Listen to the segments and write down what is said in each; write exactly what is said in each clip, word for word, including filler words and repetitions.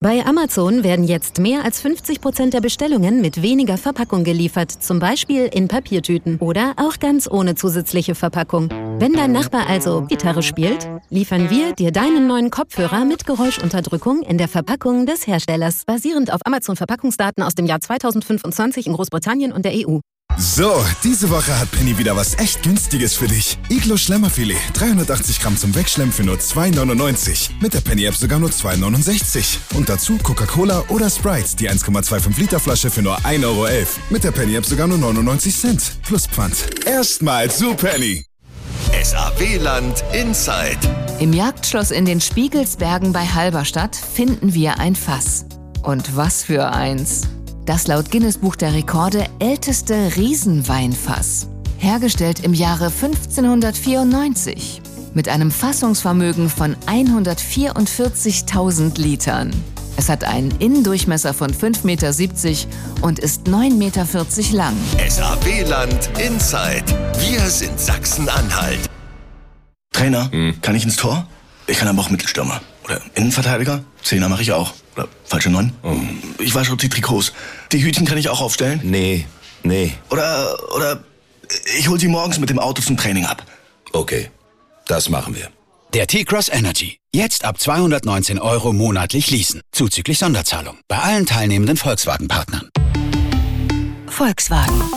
Bei Amazon werden jetzt mehr als fünfzig Prozent der Bestellungen mit weniger Verpackung geliefert, zum Beispiel in Papiertüten oder auch ganz ohne zusätzliche Verpackung. Wenn dein Nachbar also Gitarre spielt, liefern wir dir deinen neuen Kopfhörer mit Geräuschunterdrückung in der Verpackung des Herstellers, basierend auf Amazon-Verpackungsdaten aus dem Jahr zweitausendfünfundzwanzig in Großbritannien und der E U. So, diese Woche hat Penny wieder was echt Günstiges für dich. Iglo Schlemmerfilet, dreihundertachtzig Gramm zum Wegschlemmen für nur zwei neunundneunzig. Mit der Penny-App sogar nur zwei neunundsechzig. Und dazu Coca-Cola oder Sprite, die eins Komma fünfundzwanzig Liter Flasche für nur ein Euro elf. Mit der Penny-App sogar nur neunundneunzig Cent. Plus Pfand. Erstmal zu Penny. S A W-Land Inside. Im Jagdschloss in den Spiegelsbergen bei Halberstadt finden wir ein Fass. Und was für eins! Das laut Guinness-Buch der Rekorde älteste Riesenweinfass. Hergestellt im Jahre fünfzehnhundertvierundneunzig. Mit einem Fassungsvermögen von hundertvierundvierzigtausend Litern. Es hat einen Innendurchmesser von fünf Komma siebzig Meter und ist neun Komma vierzig Meter lang. S A W-Land Inside. Wir sind Sachsen-Anhalt. Trainer, hm. kann ich ins Tor? Ich kann aber auch Mittelstürmer. Oder Innenverteidiger? Zehner mache ich auch. Oder falsche Neun? Oh. Ich wasche auch die Trikots. Die Hütchen kann ich auch aufstellen? Nee, nee. Oder, oder ich hol sie morgens mit dem Auto zum Training ab. Okay, das machen wir. Der T-Cross Energy. Jetzt ab zweihundertneunzehn Euro monatlich leasen. Zuzüglich Sonderzahlung. Bei allen teilnehmenden Volkswagen-Partnern. Volkswagen.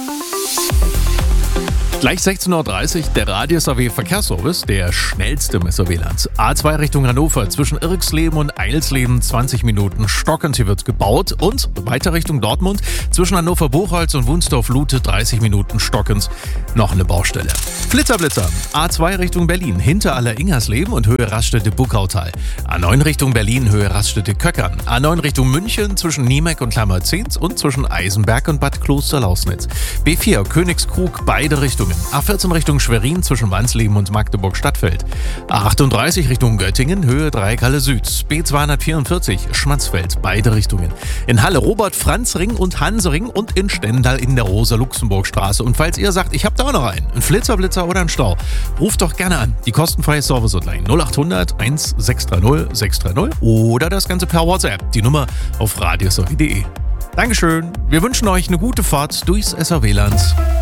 Gleich sechzehn Uhr dreißig, der Radio-S A W-Verkehrsservice, der schnellste im S A W-Land. A zwei Richtung Hannover, zwischen Irksleben und Eilsleben zwanzig Minuten stockend, hier wird gebaut. Und weiter Richtung Dortmund, zwischen Hannover-Buchholz und Wunsdorf-Lute dreißig Minuten stockend, noch eine Baustelle. Flitterblitzer, A zwei Richtung Berlin, hinter Aller-Ingersleben und Höhe Raststätte Buckautal. A neun Richtung Berlin, Höhe Raststätte Köckern. A neun Richtung München, zwischen Niemek und Klammerzins und zwischen Eisenberg und Bad Klosterlausnitz. B vier Königskrug, beide Richtungen. A vierzehn Richtung Schwerin zwischen Wansleben und Magdeburg-Stadtfeld. A achtunddreißig Richtung Göttingen, Höhe Dreikalle Süd. B zweihundertvierundvierzig Schmatzfeld, beide Richtungen. In Halle Robert-Franz-Ring und Hansering und in Stendal in der Rosa-Luxemburg-Straße. Und falls ihr sagt, ich hab da auch noch einen, einen Flitzer-Blitzer oder einen Stau, ruft doch gerne an. Die kostenfreie Service-Hotline null achthundert eins sechs drei null sechs drei null oder das Ganze per WhatsApp. Die Nummer auf radios punkt de. Dankeschön. Wir wünschen euch eine gute Fahrt durchs S A W-Land.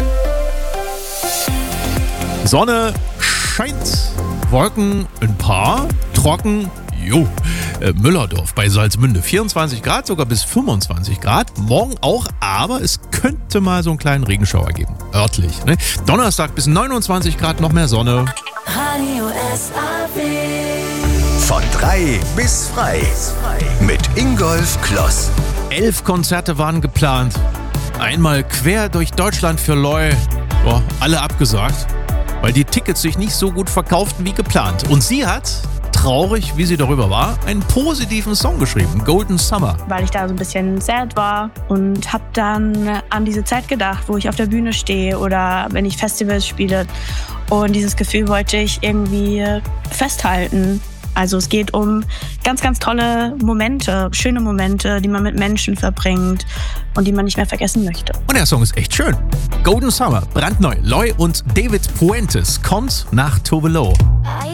Sonne scheint, Wolken ein paar, trocken, jo. Äh, Müllerdorf bei Salzmünde, vierundzwanzig Grad, sogar bis fünfundzwanzig Grad. Morgen auch, aber es könnte mal so einen kleinen Regenschauer geben, örtlich. Ne? Donnerstag bis neunundzwanzig Grad, noch mehr Sonne. Radio S A W. Von drei bis frei. Mit Ingolf Kloss. Elf Konzerte waren geplant. Einmal quer durch Deutschland für Loi. Boah, alle abgesagt, weil die Tickets sich nicht so gut verkauften wie geplant. Und sie hat, traurig wie sie darüber war, einen positiven Song geschrieben, Golden Summer. Weil ich da so ein bisschen sad war und hab dann an diese Zeit gedacht, wo ich auf der Bühne stehe oder wenn ich Festivals spiele. Und dieses Gefühl wollte ich irgendwie festhalten. Also es geht um ganz, ganz tolle Momente, schöne Momente, die man mit Menschen verbringt und die man nicht mehr vergessen möchte. Und der Song ist echt schön. Golden Summer, brandneu. Loi und David Puentes kommt nach Tove Lo. I